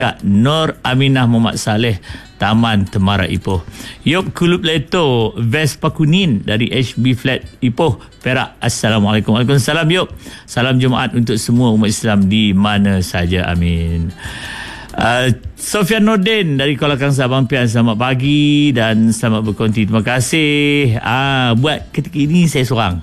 Kak Nur Aminah Muhammad Saleh, Taman Temara Ipoh. Yop Kulub Leto Vespa Kunin dari HB Flat Ipoh, Perak. Assalamualaikum. Waalaikumsalam. Yop, salam Jumaat untuk semua umat Islam di mana saja. Amin. Sofian Nordin dari Kuala Kangsar Bampian, selamat pagi dan selamat berkonti. Terima kasih. Buat ketika ini saya seorang.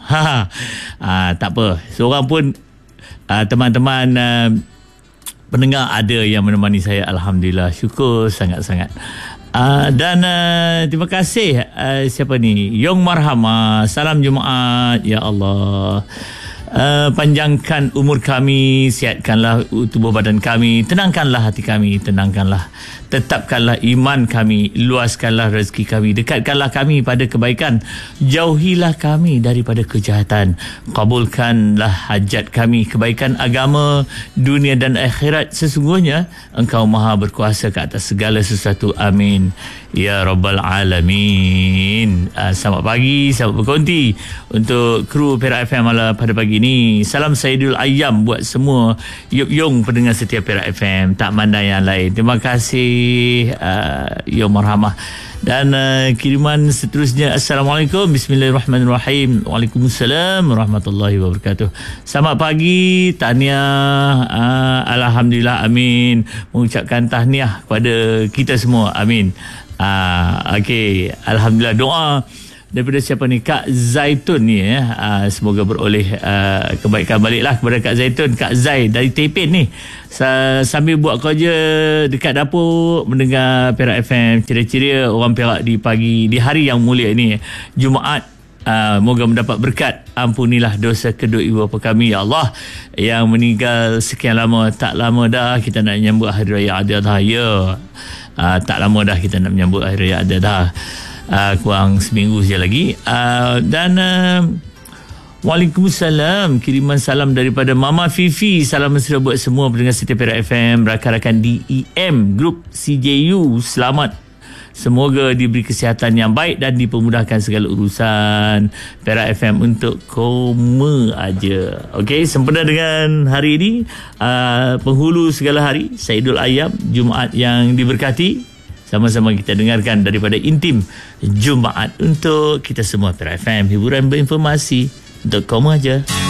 Tak apa, seorang pun teman-teman pendengar ada yang menemani saya. Alhamdulillah, syukur sangat-sangat. Dan terima kasih. Siapa ni? Yong Marhama, salam Jumaat. Ya Allah, panjangkan umur kami, sihatkanlah tubuh badan kami, tenangkanlah hati kami, tenangkanlah, tetapkanlah iman kami, luaskanlah rezeki kami, dekatkanlah kami pada kebaikan, jauhilah kami daripada kejahatan, kabulkanlah hajat kami, kebaikan agama, dunia dan akhirat. Sesungguhnya Engkau maha berkuasa ke atas segala sesuatu. Amin ya Rabbal Alamin. Selamat pagi, selamat berkonti untuk kru Perak FM pada pagi ini. Salam Saidul Ayam buat semua Yong pendengar setia Perak FM, tak mandang yang lain. Terima kasih Yong Marhamah. Dan kiriman seterusnya, Assalamualaikum, Bismillahirrahmanirrahim, Waalaikumsalam warahmatullahi wabarakatuh. Selamat pagi, tahniah, Alhamdulillah, amin. Mengucapkan tahniah kepada kita semua, amin. Okey, Alhamdulillah. Doa daripada siapa ni? Kak Zaitun ni semoga beroleh kebaikan baliklah kepada Kak Zaitun. Kak Zai dari Tepin ni, sambil buat kerja dekat dapur mendengar Perak FM, ceria-ceria orang Perak di hari yang mulia ini, Jumaat. Moga mendapat berkat. Ampunilah dosa kedua ibu bapa kami, ya Allah, yang meninggal sekian lama. Tak lama dah kita nak menyambut Hari Raya Adha. Ya, tak lama dah kita nak menyambut Hari Raya Adha. Kurang seminggu saja lagi. Dan Waalaikumsalam, kiriman salam daripada Mama Fifi. Salam mesra buat semua pendengar setia Perak FM, rakan-rakan DEM Group CJU. Selamat, semoga diberi kesihatan yang baik dan dipermudahkan segala urusan. Perak FM untuk koma aja. Okey, sempena dengan hari ini, penghulu segala hari, Saidul Ayam, Jumaat yang diberkati. Sama-sama kita dengarkan daripada Intim Jumaat untuk kita semua. Perak FM, hiburan berinformasi untuk koma aja.